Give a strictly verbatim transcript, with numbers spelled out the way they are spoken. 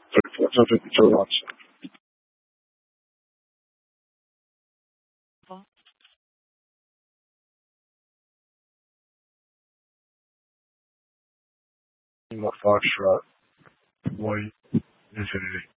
thirty-four, so fifty-two lots. Lima Foxtrot, White, Infinity.